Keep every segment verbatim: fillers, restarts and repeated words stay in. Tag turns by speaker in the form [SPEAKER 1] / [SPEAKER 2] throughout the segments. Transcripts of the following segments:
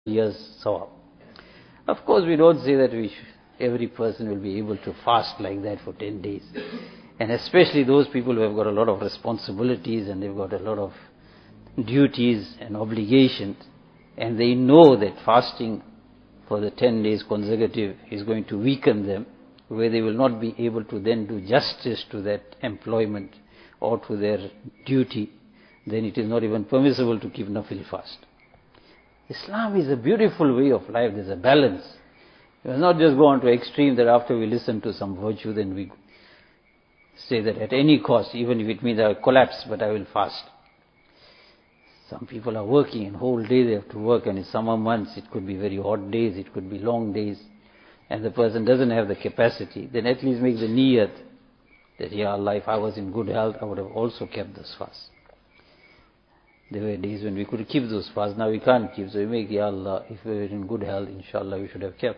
[SPEAKER 1] years sawab. Of course, we don't say that we should, every person will be able to fast like that for ten days. And especially those people who have got a lot of responsibilities and they've got a lot of duties and obligations, and they know that fasting for the ten days consecutive is going to weaken them, where they will not be able to then do justice to that employment or to their duty, then it is not even permissible to keep nafil fast. Islam is a beautiful way of life. There's a balance. You must not just go on to extreme that after we listen to some virtue, then we say that at any cost, even if it means I will collapse, but I will fast. Some people are working and whole day they have to work, and in summer months it could be very hot days, it could be long days, and the person doesn't have the capacity, then at least make the niyat that, Ya Allah, if I was in good health, I would have also kept this fast. There were days when we could keep those fasts, now we can't keep, so we make, Ya Allah, if we were in good health, inshallah, we should have kept.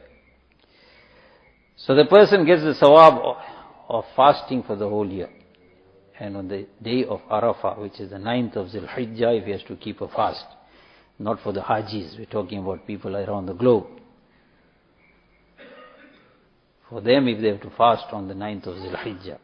[SPEAKER 1] So the person gets the sawab of, of fasting for the whole year. And on the day of Arafah, which is the ninth of Zul Hijjah, if he has to keep a fast, not for the Hajis, we're talking about people around the globe. For them, if they have to fast on the ninth of Zul Hijjah,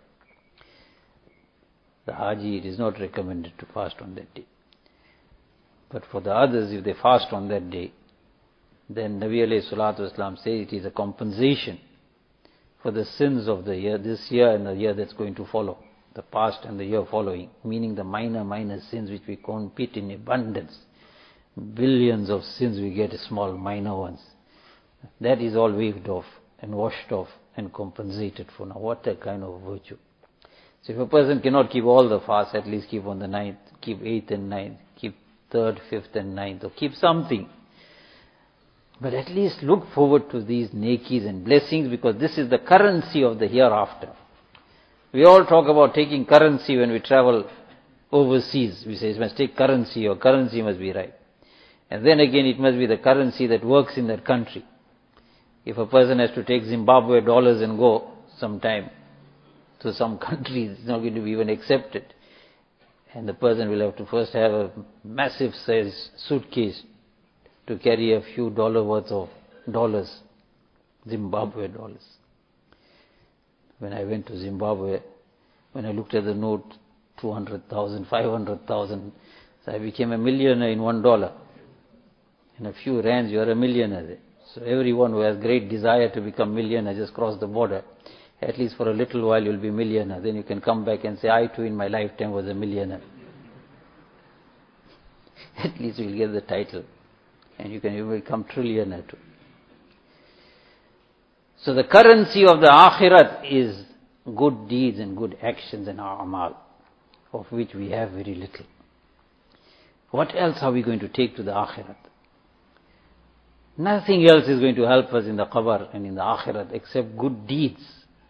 [SPEAKER 1] the Haji, it is not recommended to fast on that day. But for the others, if they fast on that day, then Nabi alayhi salatu wasalam says it is a compensation for the sins of the year, this year and the year that's going to follow, the past and the year following, meaning the minor, minor sins which we compete in abundance. Billions of sins we get, small, minor ones. That is all waved off and washed off and compensated for. Now what a kind of virtue. So if a person cannot keep all the fasts, at least keep on the ninth, keep eighth and ninth, keep third, fifth and ninth, or keep something. But at least look forward to these nekis and blessings, because this is the currency of the hereafter. We all talk about taking currency when we travel overseas. We say it must take currency, or currency must be right. And then again it must be the currency that works in that country. If a person has to take Zimbabwe dollars and go sometime to some country, it's not going to be even accepted. And the person will have to first have a massive size suitcase to carry a few dollar worth of dollars, Zimbabwe dollars. When I went to Zimbabwe, when I looked at the note, two hundred thousand, five hundred thousand, so I became a millionaire in one dollar. In a few rands, you are a millionaire there. So everyone who has great desire to become millionaire, just cross the border. At least for a little while you'll be millionaire. Then you can come back and say, I too in my lifetime was a millionaire. At least you'll get the title. And you can even become trillionaire too. So the currency of the akhirat is good deeds and good actions and a'mal, of which we have very little. What else are we going to take to the akhirat? Nothing else is going to help us in the qabr and in the akhirat except good deeds.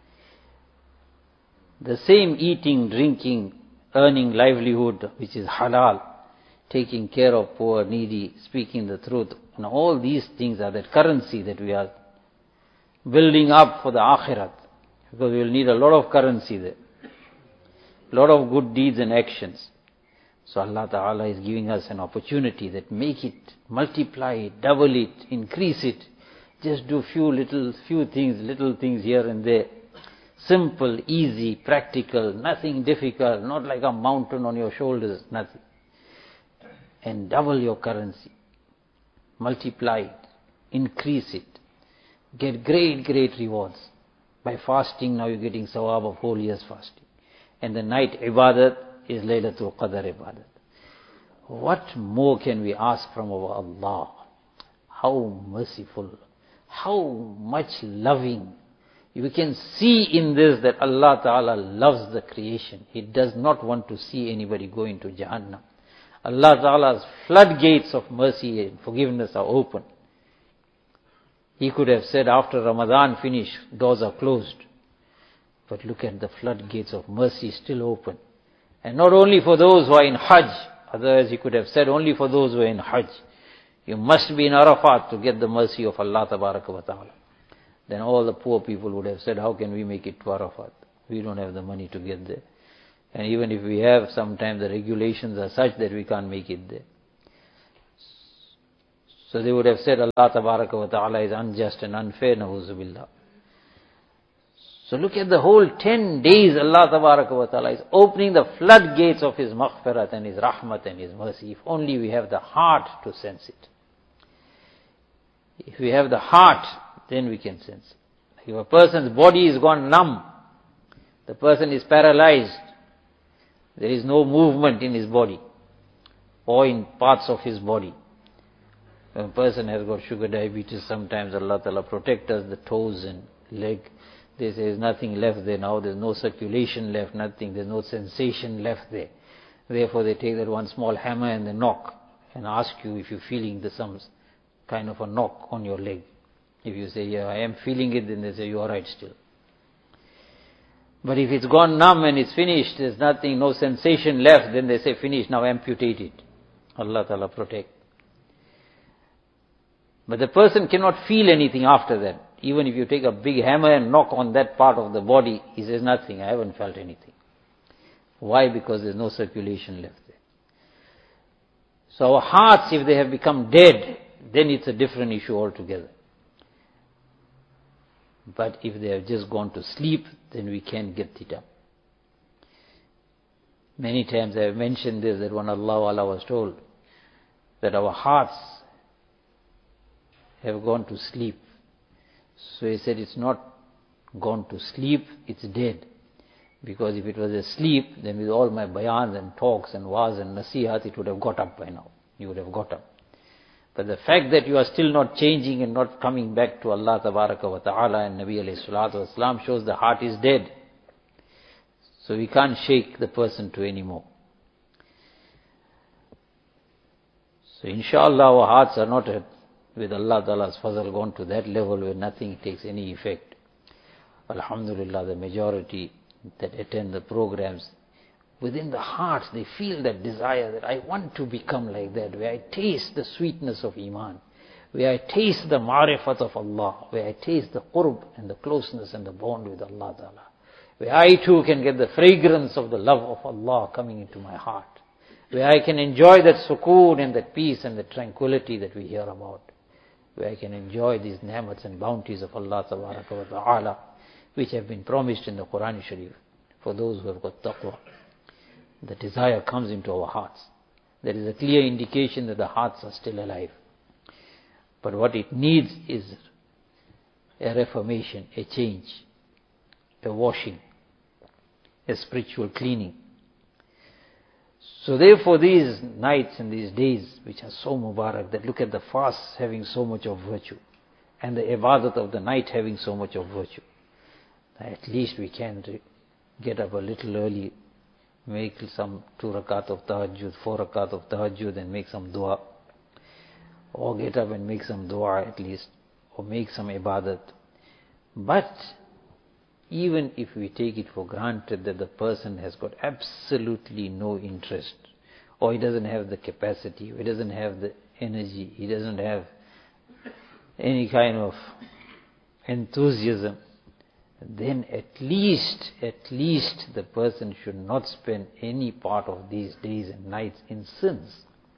[SPEAKER 1] The same eating, drinking, earning livelihood, which is halal, taking care of poor, needy, speaking the truth, and all these things are that currency that we are building up for the akhirat, because we will need a lot of currency there, a lot of good deeds and actions. So Allah Ta'ala is giving us an opportunity that make it, multiply it, double it, increase it. Just do few little, few things, little things here and there. Simple, easy, practical, nothing difficult, not like a mountain on your shoulders, nothing. And double your currency. Multiply it, increase it. Get great, great rewards. By fasting, now you're getting sawab of whole year's fasting. And the night ibadat is Laylatul Qadr ibadat. What more can we ask from our Allah? How merciful, how much loving. We can see in this that Allah Ta'ala loves the creation. He does not want to see anybody go into Jahannam. Allah Ta'ala's floodgates of mercy and forgiveness are open. He could have said after Ramadan finish, doors are closed. But look at the floodgates of mercy still open. And not only for those who are in Hajj, otherwise he could have said only for those who are in Hajj. You must be in Arafat to get the mercy of Allah Tabaraka wa Ta'ala. Then all the poor people would have said, how can we make it to Arafat? We don't have the money to get there. And even if we have, sometimes the regulations are such that we can't make it there. So they would have said Allah Tabaraka wa Ta'ala is unjust and unfair, na'uzu billah. So look at the whole ten days Allah Tabaraka wa Ta'ala is opening the floodgates of His maghfirat and His rahmat and His mercy. If only we have the heart to sense it. If we have the heart, then we can sense it. If a person's body is gone numb, the person is paralyzed, there is no movement in his body or in parts of his body. When a person has got sugar diabetes, sometimes Allah Ta'ala protect us, the toes and leg, they say there's nothing left there now, there's no circulation left, nothing, there's no sensation left there. Therefore they take that one small hammer and they knock and ask you if you're feeling the some kind of a knock on your leg. If you say, yeah, I am feeling it, then they say, you're right still. But if it's gone numb and it's finished, there's nothing, no sensation left, then they say, finish, now amputate it. Allah Ta'ala protect. But the person cannot feel anything after that. Even if you take a big hammer and knock on that part of the body, he says, nothing, I haven't felt anything. Why? Because there's no circulation left there. So our hearts, if they have become dead, then it's a different issue altogether. But if they have just gone to sleep, then we can get it up. Many times I have mentioned this, that when Allah Allah was told that our hearts have gone to sleep. So He said it's not gone to sleep, it's dead. Because if it was asleep, then with all my bayans and talks and waz and nasihat, it would have got up by now. You would have got up. But the fact that you are still not changing and not coming back to Allah Tabaraka wa Ta'ala and Nabi alayhi salatu wasalam shows the heart is dead. So we can't shake the person to any more. So inshallah our hearts are not at, with Allah Ta'ala's fazal gone to that level where nothing takes any effect. Alhamdulillah, the majority that attend the programs, within the heart they feel that desire that I want to become like that, where I taste the sweetness of Iman, where I taste the ma'rifat of Allah, where I taste the qurb and the closeness and the bond with Allah Ta'ala, where I too can get the fragrance of the love of Allah coming into my heart, where I can enjoy that sukoon and that peace and the tranquility that we hear about, where I can enjoy these ni'mats and bounties of Allah Tabaraka wa Ta'ala, which have been promised in the Quran Sharif for those who have got taqwa. The desire comes into our hearts. There is a clear indication that the hearts are still alive. But what it needs is a reformation, a change, a washing, a spiritual cleaning. So therefore these nights and these days which are so mubarak, that look at the fast having so much of virtue and the ibadat of the night having so much of virtue. At least we can get up a little early, make some two rakat of tahajjud, four rakat of tahajjud and make some dua. Or get up and make some dua at least, or make some ibadat. But even if we take it for granted that the person has got absolutely no interest, or he doesn't have the capacity, or he doesn't have the energy, he doesn't have any kind of enthusiasm, then at least, at least the person should not spend any part of these days and nights in sins.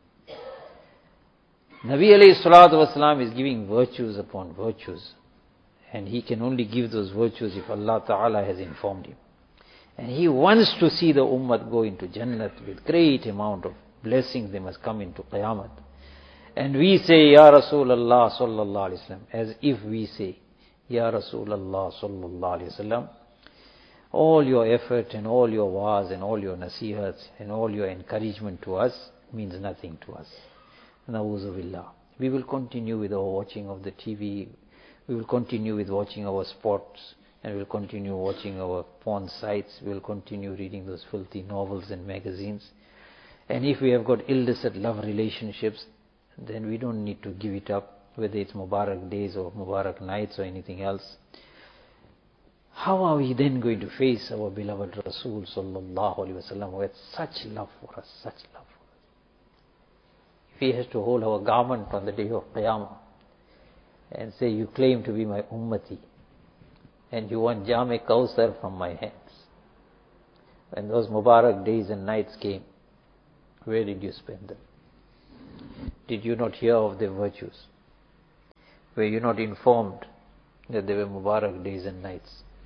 [SPEAKER 1] Nabi alayhi salatu wasalam is giving virtues upon virtues. And he can only give those virtues if Allah Ta'ala has informed him. And he wants to see the ummah go into Jannat with great amount of blessings. They must come into Qiyamah. And we say, Ya Rasulullah sallallahu alayhi wa sallam, as if we say, Ya Rasulullah sallallahu alayhi wa sallam, all your effort and all your waz and all your nasihats and all your encouragement to us means nothing to us. Na'uzu billah. We will continue with our watching of the T V. We will continue with watching our sports, and we will continue watching our porn sites. We will continue reading those filthy novels and magazines. And if we have got illicit love relationships, then we don't need to give it up, whether it's Mubarak days or Mubarak nights or anything else. How are we then going to face our beloved Rasul sallallahu alaihi wasallam with such love for us, such love for us? If he has to hold our garment on the day of Qiyamah and say, you claim to be my ummati, and you want Jam-e Kawthar from my hands. When those Mubarak days and nights came, where did you spend them? Did you not hear of their virtues? Were you not informed that they were Mubarak days and nights?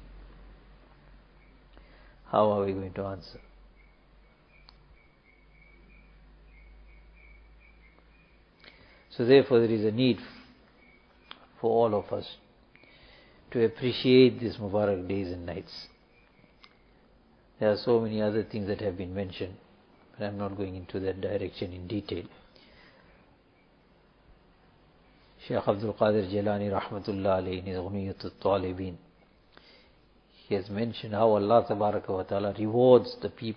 [SPEAKER 1] How are we going to answer? So therefore there is a need for all of us to appreciate these Mubarak days and nights. There are so many other things that have been mentioned, but I am not going into that direction in detail. Shaykh Abdul Qadir Jilani Rahmatullah alayhi in his Ghuniyatul Talibin, he has mentioned how Allah Tabaraka wa Ta'ala rewards the people